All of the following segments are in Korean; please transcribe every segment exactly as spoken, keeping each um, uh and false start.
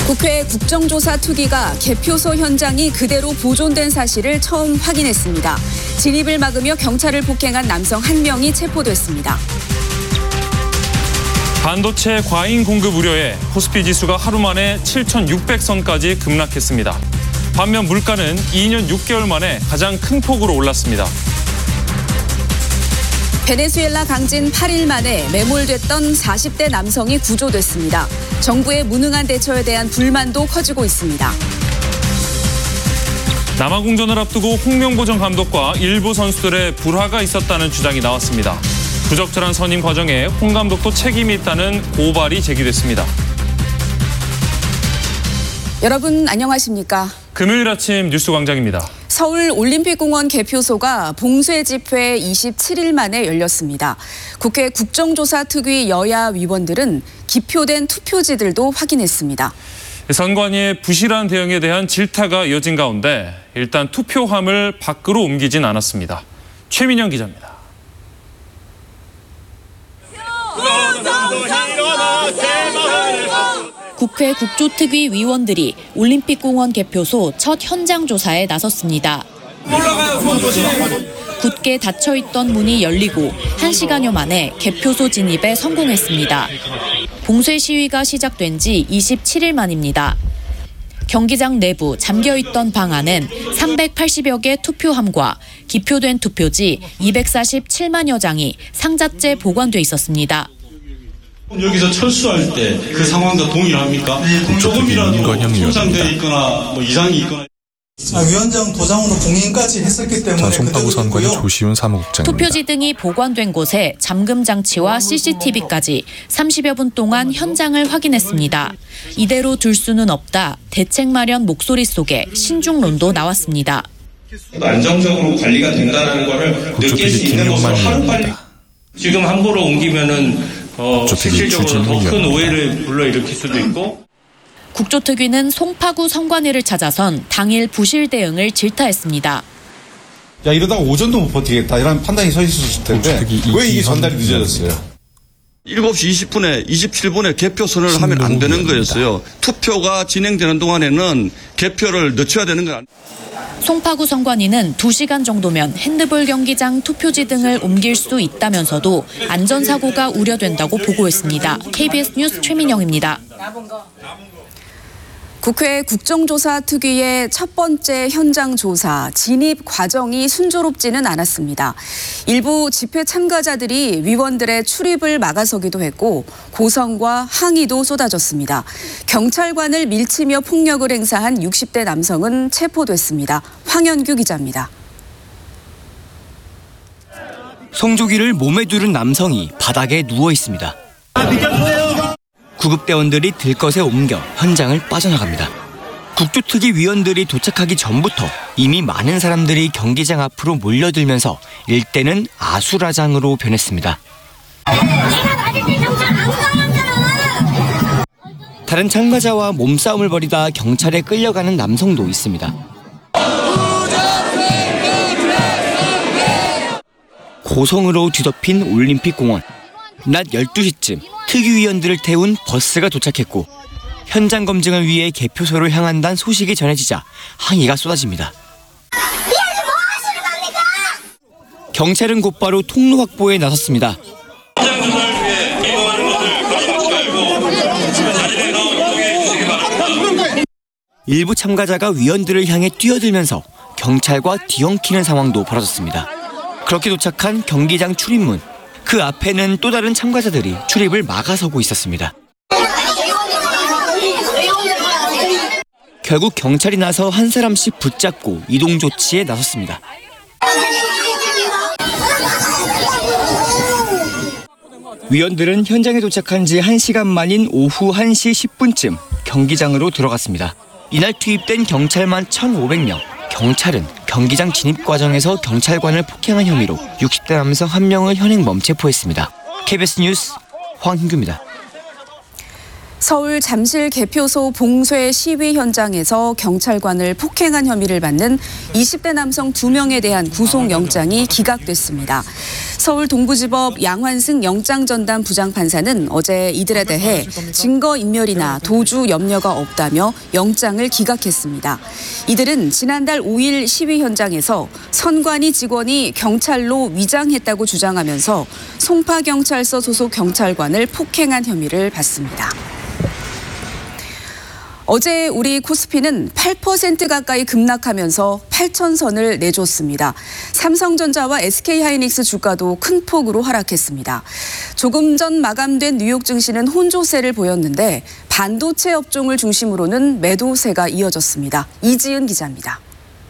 국회 국정조사 투기가 개표소 현장이 그대로 보존된 사실을 처음 확인했습니다. 진입을 막으며 경찰을 폭행한 남성 한 명이 체포됐습니다. 반도체 과잉 공급 우려에 코스피 지수가 하루 만에 칠천육백 선까지 급락했습니다. 반면 물가는 이 년 육 개월 만에 가장 큰 폭으로 올랐습니다. 베네수엘라 강진 팔 일 만에 매몰됐던 사십 대 남성이 구조됐습니다. 정부의 무능한 대처에 대한 불만도 커지고 있습니다. 남아공전을 앞두고 홍명보 전 감독과 일부 선수들의 불화가 있었다는 주장이 나왔습니다. 부적절한 선임 과정에 홍 감독도 책임이 있다는 고발이 제기됐습니다. 여러분 안녕하십니까? 금요일 아침 뉴스광장입니다. 서울 올림픽공원 개표소가 봉쇄 집회 이십칠 일 만에 열렸습니다. 국회 국정조사 특위 여야 위원들은 기표된 투표지들도 확인했습니다. 선관위의 부실한 대응에 대한 질타가 이어진 가운데 일단 투표함을 밖으로 옮기진 않았습니다. 최민영 기자입니다. 국회 국조특위 위원들이 올림픽공원 개표소 첫 현장 조사에 나섰습니다. 굳게 닫혀있던 문이 열리고 한 시간여 만에 개표소 진입에 성공했습니다. 봉쇄 시위가 시작된 지 이십칠 일 만입니다. 경기장 내부 잠겨있던 방 안엔 삼백팔십여 개 투표함과 기표된 투표지 이백사십칠만여 장이 상자째 보관돼 있었습니다. 여기서 철수할 때 그 상황과 동일합니까? 조금이라도 손상되어 있거나 뭐 이상이 있거나. 아, 위원장 도장으로 공인까지 했었기 때문에. 자, 송파구 선관위 조시훈 사무국장입니다. 투표지 등이 보관된 곳에 잠금 장치와 씨씨티비까지 삼십여 분 동안 현장을 확인했습니다. 이대로 둘 수는 없다. 대책 마련 목소리 속에 신중론도 나왔습니다. 안정적으로 관리가 된다는 것을 느낄 수 있는 것을 하루빨리 지금 함부로 옮기면은 어, 실질적으로 더 큰 오해를 불러일으킬 수도 있고. 국조특위는 송파구 선관위를 찾아선 당일 부실 대응을 질타했습니다. 야, 이러다가 오전도 못 버티겠다 이런 판단이 서 있었을 텐데 왜 이게 전달이 늦어졌어요? 일곱 시 이십 분에 이십칠 분에 개표 선언을 하면 안 되는 거였어요. 투표가 진행되는 동안에는 개표를 늦춰야 되는 건 아니에요. 송파구 선관위는 두 시간 정도면 핸드볼 경기장 투표지 등을 옮길 수 있다면서도 안전사고가 우려된다고 보고했습니다. 케이비에스 뉴스 최민영입니다. 국회 국정조사 특위의 첫 번째 현장 조사 진입 과정이 순조롭지는 않았습니다. 일부 집회 참가자들이 위원들의 출입을 막아서기도 했고 고성과 항의도 쏟아졌습니다. 경찰관을 밀치며 폭력을 행사한 육십 대 남성은 체포됐습니다. 황현규 기자입니다. 성조기를 몸에 두른 남성이 바닥에 누워 있습니다. 구급대원들이 들것에 옮겨 현장을 빠져나갑니다. 국조특위 위원들이 도착하기 전부터 이미 많은 사람들이 경기장 앞으로 몰려들면서 일대는 아수라장으로 변했습니다. 다른 참가자와 몸싸움을 벌이다 경찰에 끌려가는 남성도 있습니다. 고성으로 뒤덮인 올림픽공원. 낮 열두 시쯤 특위위원들을 태운 버스가 도착했고 현장 검증을 위해 개표소를 향한다는 소식이 전해지자 항의가 쏟아집니다. 경찰은 곧바로 통로 확보에 나섰습니다. 일부 참가자가 위원들을 향해 뛰어들면서 경찰과 뒤엉키는 상황도 벌어졌습니다. 그렇게 도착한 경기장 출입문. 그 앞에는 또 다른 참가자들이 출입을 막아서고 있었습니다. 결국 경찰이 나서 한 사람씩 붙잡고 이동 조치에 나섰습니다. 위원들은 현장에 도착한 지 한 시간 만인 오후 한 시 십 분쯤 경기장으로 들어갔습니다. 이날 투입된 경찰만 천오백 명. 경찰은 경기장 진입 과정에서 경찰관을 폭행한 혐의로 육십 대 남성 한 명을 현행범 체포했습니다. 케이비에스 뉴스 황hin규입니다. 서울 잠실 개표소 봉쇄 시위 현장에서 경찰관을 폭행한 혐의를 받는 이십 대 남성 두 명에 대한 구속영장이 기각됐습니다. 서울 동부지법 양환승 영장전담 부장판사는 어제 이들에 대해 증거인멸이나 도주 염려가 없다며 영장을 기각했습니다. 이들은 지난달 오 일 시위 현장에서 선관위 직원이 경찰로 위장했다고 주장하면서 송파경찰서 소속 경찰관을 폭행한 혐의를 받습니다. 어제 우리 코스피는 팔 퍼센트 가까이 급락하면서 팔천선을 내줬습니다. 삼성전자와 에스케이하이닉스 주가도 큰 폭으로 하락했습니다. 조금 전 마감된 뉴욕 증시는 혼조세를 보였는데 반도체 업종을 중심으로는 매도세가 이어졌습니다. 이지은 기자입니다.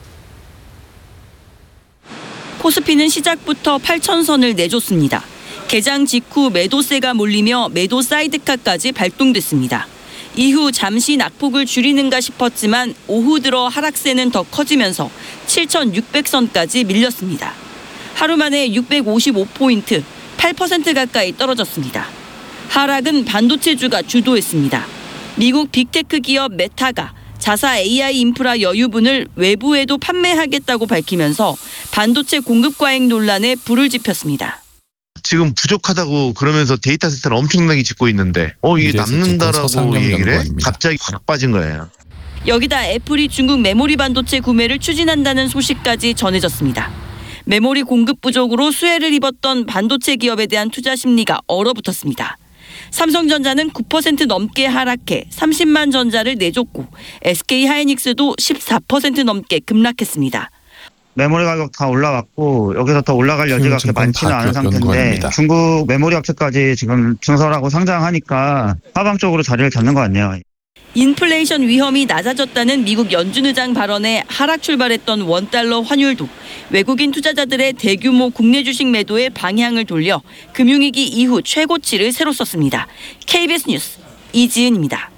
코스피는 시작부터 팔천선을 내줬습니다. 개장 직후 매도세가 몰리며 매도 사이드카까지 발동됐습니다. 이후 잠시 낙폭을 줄이는가 싶었지만 오후 들어 하락세는 더 커지면서 칠천육백 선까지 밀렸습니다. 하루 만에 육백오십오 포인트, 팔 퍼센트 가까이 떨어졌습니다. 하락은 반도체주가 주도했습니다. 미국 빅테크 기업 메타가 자사 에이아이 인프라 여유분을 외부에도 판매하겠다고 밝히면서 반도체 공급 과잉 논란에 불을 지폈습니다. 지금 부족하다고 그러면서 데이터 센터를 엄청나게 짓고 있는데 어 이게 남는다라고 얘기를 해? 갑자기 확 빠진 거예요. 여기다 애플이 중국 메모리 반도체 구매를 추진한다는 소식까지 전해졌습니다. 메모리 공급 부족으로 수혜를 입었던 반도체 기업에 대한 투자 심리가 얼어붙었습니다. 삼성전자는 구 퍼센트 넘게 하락해 삼십만 전자를 내줬고 에스케이하이닉스도 십사 퍼센트 넘게 급락했습니다. 메모리 가격 다 올라왔고 여기서 더 올라갈 여지가 그렇게 많지는 않은 상태인데 중국 메모리 업체까지 지금 증설하고 상장하니까 하방 쪽으로 자리를 잡는 것 같네요. 인플레이션 위험이 낮아졌다는 미국 연준 의장 발언에 하락 출발했던 원달러 환율도 외국인 투자자들의 대규모 국내 주식 매도에 방향을 돌려 금융위기 이후 최고치를 새로 썼습니다. 케이비에스 뉴스 이지은입니다.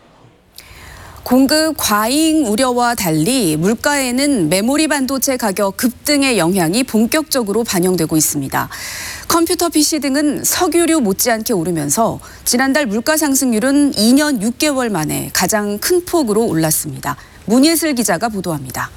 공급 과잉 우려와 달리 물가에는 메모리 반도체 가격 급등의 영향이 본격적으로 반영되고 있습니다. 컴퓨터 피씨 등은 석유류 못지않게 오르면서 지난달 물가 상승률은 이 년 육 개월 만에 가장 큰 폭으로 올랐습니다. 문예슬 기자가 보도합니다.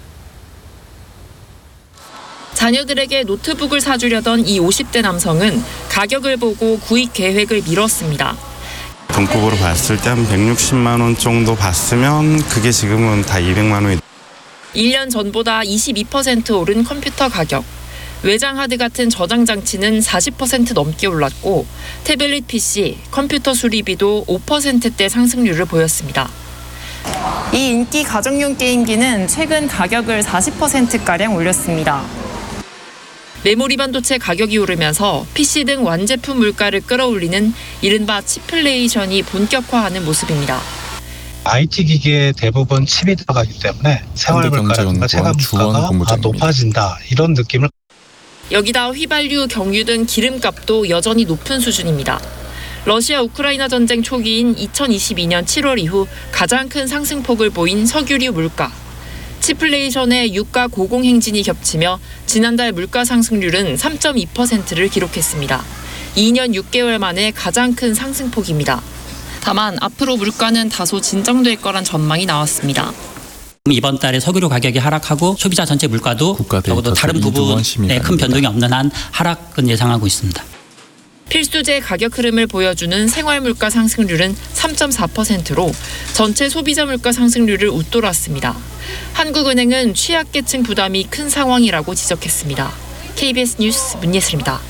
자녀들에게 노트북을 사주려던 이 오십 대 남성은 가격을 보고 구입 계획을 미뤘습니다. 돈급으로 봤을 때 한 백육십만 원 정도 봤으면 그게 지금은 다 이백만 원이. 일 년 전보다 이십이 퍼센트 오른 컴퓨터 가격. 외장 하드 같은 저장 장치는 사십 퍼센트 넘게 올랐고 태블릿 피씨, 컴퓨터 수리비도 오 퍼센트대 상승률을 보였습니다. 이 인기 가정용 게임기는 최근 가격을 사십 퍼센트가량 올렸습니다. 메모리 반도체 가격이 오르면서 피씨 등 완제품 물가를 끌어올리는 이른바 치플레이션이 본격화하는 모습입니다. 아이티 기기에 대부분 칩이 들어가기 때문에 생활 물가라든가 체감 물가가 높아진다 이런 느낌을. 여기다 휘발유, 경유 등 기름값도 여전히 높은 수준입니다. 러시아 우크라이나 전쟁 초기인 이천이십이 년 칠월 이후 가장 큰 상승폭을 보인 석유류 물가. 치플레이션의 유가 고공행진이 겹치며 지난달 물가 상승률은 삼 점 이 퍼센트를 기록했습니다. 이 년 육 개월 만에 가장 큰 상승폭입니다. 다만 앞으로 물가는 다소 진정될 거란 전망이 나왔습니다. 이번 달에 석유류 가격이 하락하고 소비자 전체 물가도 적어도 다른 부분에 큰 변동이 없는 한 하락은 예상하고 있습니다. 필수재 가격 흐름을 보여주는 생활물가 상승률은 삼 점 사 퍼센트로 전체 소비자 물가 상승률을 웃돌았습니다. 한국은행은 취약계층 부담이 큰 상황이라고 지적했습니다. 케이비에스 뉴스 문예슬입니다.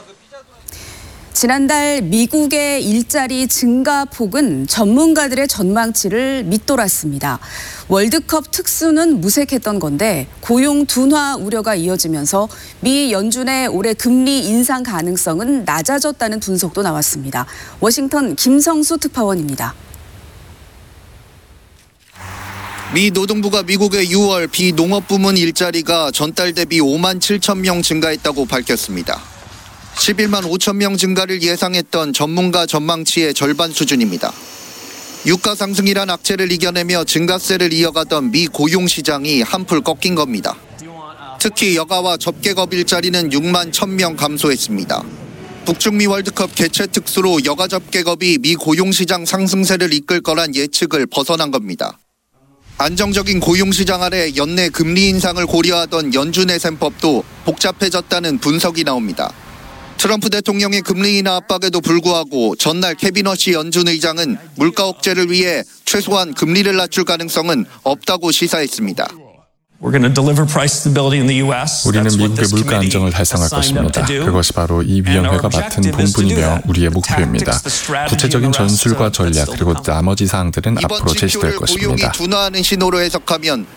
지난달 미국의 일자리 증가 폭은 전문가들의 전망치를 밑돌았습니다. 월드컵 특수는 무색했던 건데 고용 둔화 우려가 이어지면서 미 연준의 올해 금리 인상 가능성은 낮아졌다는 분석도 나왔습니다. 워싱턴 김성수 특파원입니다. 미 노동부가 미국의 유월 비농업 부문 일자리가 전달 대비 오만 칠천 명 증가했다고 밝혔습니다. 십일만 오천 명 증가를 예상했던 전문가 전망치의 절반 수준입니다. 유가 상승이란 악재를 이겨내며 증가세를 이어가던 미 고용 시장이 한풀 꺾인 겁니다. 특히 여가와 접객업 일자리는 육만 천 명 감소했습니다. 북중미 월드컵 개최 특수로 여가 접객업이 미 고용시장 상승세를 이끌 거란 예측을 벗어난 겁니다. 안정적인 고용시장 아래 연내 금리 인상을 고려하던 연준의 셈법도 복잡해졌다는 분석이 나옵니다. 트럼프 대통령의 금리 인하 압박에도 불구하고 전날 케비너시 연준 의장은 물가 억제를 위해 최소한 금리를 낮출 가능성은 없다고 시사했습니다. 우리는 미국의 물가 안정을 달성할 것입니다. 그것이 바로 이 위원회가 맡은 본분이며 우리의 목표입니다. 구체적인 전술과 전략 그리고 나머지 사항들은 앞으로 제시될 것입니다. 이번 지표를 고용이 둔화하는 신호로 해석하면